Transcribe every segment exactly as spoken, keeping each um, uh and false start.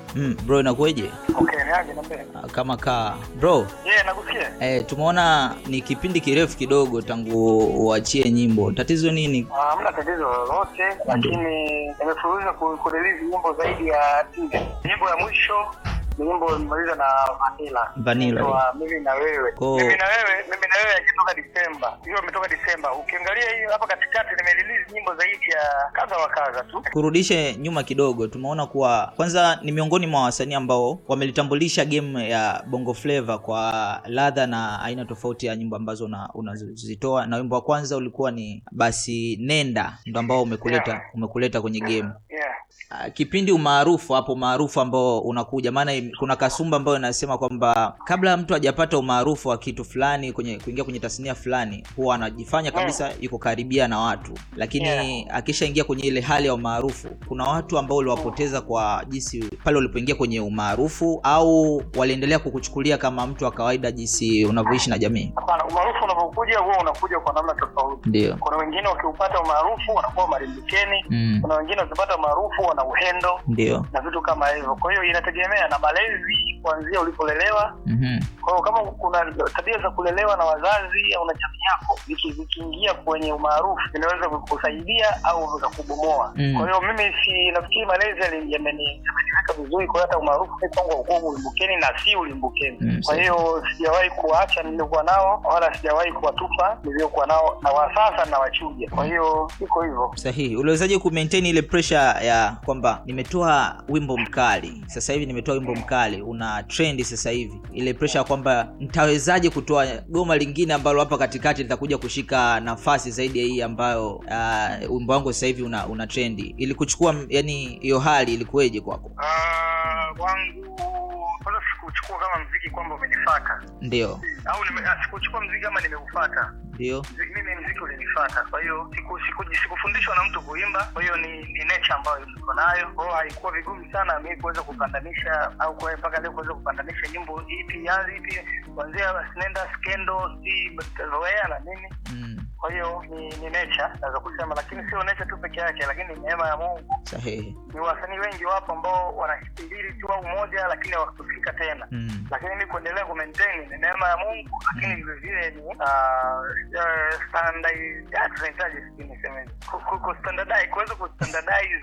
Mm, bro inakueje? Okay, niaje na mbele. Kama kaa. Bro. Yeah, nakusikia. Eh, tumeona ni kipindi kirefu kidogo tangu uachie nyimbo. Tatizo nini? Ah, hamna tatizo lolote, lakini nimefululiza kurelease nyimbo zaidi ya tisa. Nyimbo ya mwisho ni nyimbo nimaliza na Vanilla. Vanilla. Kwa mimi na wewe. Ko... Mimi na wewe, mimi na wewe ikitoka Disemba. Hiyo imetoka Disemba. Ukiangalia hiyo hapa katikati nimerelease nyimbo zaidi ya kadha wa kadha tu. Kurudishe nyuma kidogo, tumeona kuwa kwanza ni miongoni mwa wasanii ambao wamelitambulisha game ya Bongo Flava kwa ladha na aina tofauti ya nyimbo ambazo unazitoa, na wimbo wa kwanza ulikuwa ni Basi Nenda, ndio ambao umekuleta yeah. umekuleta kwenye game. Yeah. Uh, kipindi umaarufu hapo maarufu ambao unakuja, maana kuna kasumba ambayo inasema kwamba kabla mtu hajapata umaarufu wa kitu fulani kwenye kuingia kwenye tasnia fulani huwa anajifanya kabisa yuko karibia na watu, lakini yeah. akishaingia kwenye ile hali ya umaarufu kuna watu ambao uliwapoteza kwa jinsi pale ulipoingia kwenye umaarufu, au waliendelea kukuchukulia kama mtu wa kawaida jinsi unavyoishi na jamii? Hapana, umaarufu unapokuja huwa unakuja kwa namna tofauti. Ndio. Kuna wengine wakiupata umaarufu wanakuwa marimbikeni, mm. kuna wengine wakipata umaarufu wana uhendo. Ndio. Na vitu kama hivyo. Kwa hiyo inategemea na malezi kuanzia ulipolelewa. Mhm. Kwa hiyo kama kuna tabia za kulelewa na wazazi au na jamii yako, vikiingia kwenye umaarufu inaweza kukusaidia au kukubomoa. Mm. Kwa hiyo mimi si nafikiri malezi yameniweka vizuri, kwa hata umaarufu ni kwangu uko ulimbukeni na si ulimbukeni. Mm. Kwa hiyo sijawahi kuacha nilikuwa nao wala sijawahi kuwatupa niliokuwa nao, na wa sasa na wachuja. Kwa hiyo iko hivyo. Sahihi. Uliwezaje ku maintain ile pressure ya kwamba nimetoa wimbo mkali, sasa hivi nimetoa wimbo mkali una trend sasa hivi, ile pressure kwamba nitawezaje kutoa goma lingine ambalo hapa katikati litakuja kushika nafasi zaidi ya hii ambayo uh, wimbo wangu sasa hivi una, una trend, ili kuchukua yani hiyo hali ilikuweje kwako? Ah, uh, wangu kwanza sikuchukua kama muziki kwamba umenifuata. Ndio. Au sikuchukua muziki kama nimeufuata. Ndio. Mimi muziki ulinifuata. Kwa hiyo siku sikufundishwa na mtu kuimba. Kwa hiyo ni, ni nature ambayo niko nayo. Kwa hiyo haikuwa vigumu sana mimi kuweza kupandanisha au kwa mpaka leo kuweza kupandanisha nyimbo ipi yanzi ipi kuanzia Basi Nenda, Skendo, si Zoea na nini. Mm. Kwa hiyo ni, ni nature naweza kusema, lakini sio nature tu peke yake, lakini ni neema ya Mungu. Sahihi. Ni wasanii wengi wapo ambao wanashikili tu au moja lakini hawakufika tena. Mm. Lakini mimi kuendelea ku maintain ni neema ya Mungu, lakini vile vile ni ah uh, standard tunahitaji niseme ku standardize kuweza ku standardize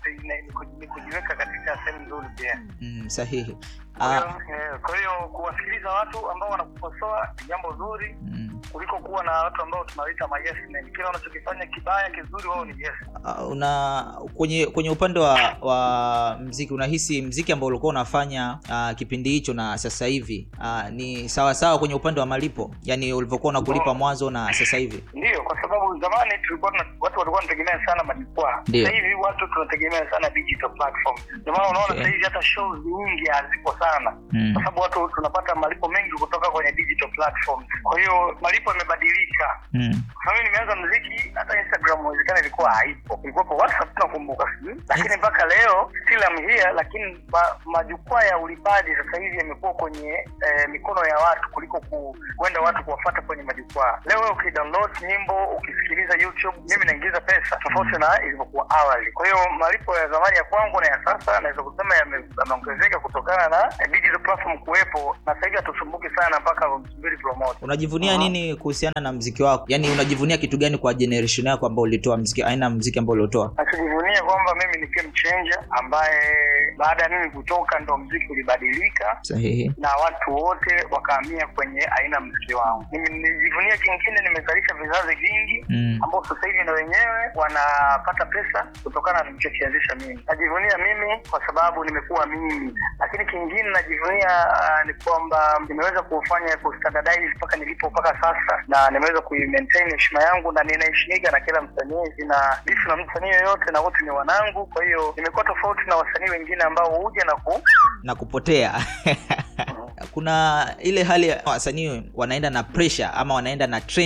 ni kujiweka katika sehemu nzuri pia. Mm, sahihi. Ah, kwa hiyo kuwasikiliza watu ambao wanakukosoa ni jambo zuri. Mm. kuliko kuwa na watu ambao tunawaita ma yes men. Kila wanachokifanya kibaya kizuri wao ni yes. Uh, una kwenye kwenye upande wa wa muziki, unahisi muziki ambao ulikuwa unafanya uh, kipindi hicho na sasa hivi uh, ni sawa sawa kwenye upande wa malipo, yani ulivyokuwa unakulipa mwanzo na sasa hivi? Ndio, kwa sababu zamani tulikuwa watu walikuwa wanategemea sana majukwaa. Sasa hivi watu tunategemea sana digital platform. Ndio maana unaona sasa hivi hata shows nyingi hazipo sana. Mm. Kwa sababu watu tunapata malipo mengi kutoka kwenye digital platform. Kwa hiyo malipo yamebadilika. Mm. Kwa mimi nimeanza muziki hata Instagram inawezekana ilikuwa haipo. Ilikuwa kwa WhatsApp tunakumbuka sisi. Lakini mpaka leo still am here, lakini majukwaa ya ulipaji sasa hivi yamekuwa kwenye eh, mikono ya watu kuliko kuenda watu kuwafuata kwenye majukwaa. Leo wewe ukidownload nyimbo, ukisikiliza YouTube, mimi naingiza pesa tofauti na ilivyokuwa awali. Kwa hiyo malipo ya zamani ya kwangu na ya sasa naweza kusema yameongezeka kutokana na digital platform kuwepo, na sasa hivi hatusumbuki sana mpaka tusubiri promote. Unajivunia uh-huh. nini kuhusiana na muziki wako? Yaani unajivunia kitu gani kwa generation yako ambao ulitoa muziki, aina muziki ambao uliotoa? Najivunia kwamba mimi ni game changer ambaye baada ya mimi kutoka ndo muziki ulibadilika. Sahihi. Na watu wote wakahamia kwenye aina muziki wangu. Mimi nijivunia kingine, nimezalisha vizazi vingi mm. ambao sasa hivi na wenyewe wanapata pesa kutokana na nilichokianzisha mimi. Najivunia mimi kwa sababu nimekuwa mimi. Lakini kingine najivunia uh, ni kwamba nimeweza kufanya ku standardize mpaka nilipo mpaka sasa, na nimeweza ku maintain heshima yangu na ninaheshimika na kila msanii, na bifu na msanii yoyote, na wote ni wanangu. Kwa hiyo nimekuwa tofauti na wasanii wengine ambao huja na ku na kupotea. Kuna ile hali ya wasanii wanaenda na pressure ama wanaenda na trending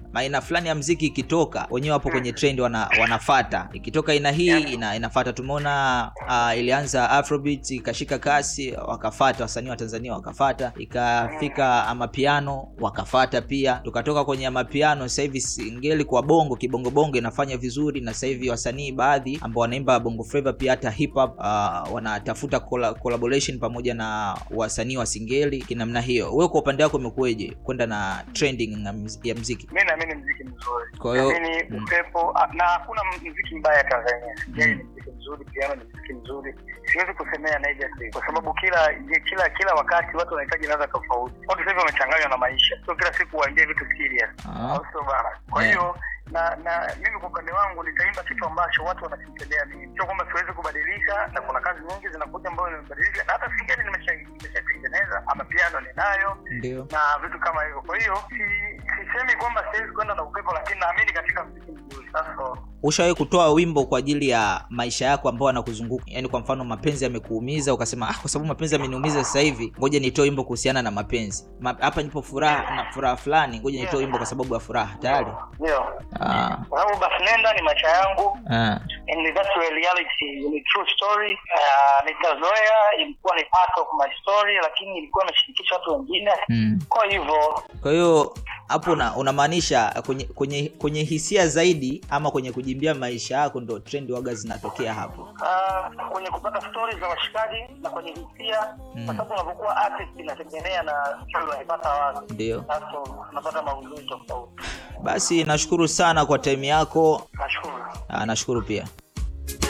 aina fulani ya muziki ikitoka, wenyewe hapo kwenye trend wana, wanafata. Ikitoka aina hii ina, inafuata. Tumeona uh, ilianza Afrobeat ikashika kasi, wakafata wasanii wa Tanzania wakafata, ikafika amapiano wakafata pia. Tukatoka kwenye amapiano, sasa hivi singeli kwa bongo, kibongo bongo inafanya vizuri, na sasa hivi wasanii baadhi ambao wanaimba bongo flava pia hata hip hop uh, wanatafuta collaboration pamoja na wasanii wa singeli kinamna hiyo. Wewe kwa upande wako umekueje kwenda na trending ya muziki? Mimi naamini muziki mzuri. Kwa hiyo mimi upepo na hakuna muziki mbaya Tanzania. Singeli ni muziki mzuri, piano ni muziki mzuri. Siwezi kusemea na hiyo kwa sababu kila kila kila wakati watu wanahitaji ladha tofauti. Watu sasa wamechanganywa na maisha. Sio kila siku waambie vitu serious. Au sio bana? Kwa hiyo na na mimi kwa upande wangu nitaimba kitu ambacho watu wanakipendea mimi. Sio kwamba siwezi kubadilika, na kuna kazi nyingi zinakuja ambazo nimebadilisha, na hata singeli nimeshatengeneza, ama piano ninayo. Ndio. Na vitu kama hivyo. Kwa hiyo si sisemi kwamba siwezi kwenda na upepo, lakini naamini katika muziki mzuri. Sasa ushawahi kutoa wimbo kwa ajili ya maisha yako ambao yanakuzunguka? Yaani kwa mfano mapenzi yamekuumiza ukasema, ah, kwa sababu mapenzi yameniumiza sasa hivi, ngoja nitoe wimbo kuhusiana na mapenzi. Hapa nipo furaha na furaha fulani, ngoja nitoe wimbo kwa sababu ya furaha. Tayari? Ndio. Ah. Kwa sababu basi nenda ni maisha yangu. Ah. And that's a reality, ni true story. Uh, nitazoea, ilikuwa ni part of my story, lakini ilikuwa inashirikisha watu wengine. Mm. Kwa hivyo, kwa hiyo hapo unamaanisha kwenye kwenye kwenye hisia zaidi ama kwenye kujimbia maisha yako ndo trend waga zinatokea hapo? Uh, kwenye kupata stories za washikaji na kwenye hisia, mm. kwa sababu unapokuwa artist inategemea na story unapata wapi. Ndio. Sasa unapata maudhui tofauti. Basi nashukuru sana kwa time yako. Nashukuru. Ah, nashukuru pia.